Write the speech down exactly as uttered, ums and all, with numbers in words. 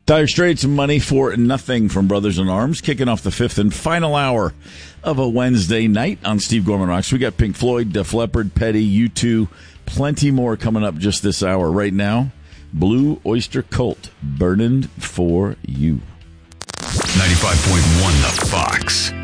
Dire Straits, Money for Nothing from Brothers in Arms, kicking off the fifth and final hour of a Wednesday night on Steve Gorman Rocks. We got Pink Floyd, Def Leppard, Petty, U two, plenty more coming up just this hour. Right now, Blue Oyster Cult, Burning for You. ninety-five point one The Fox.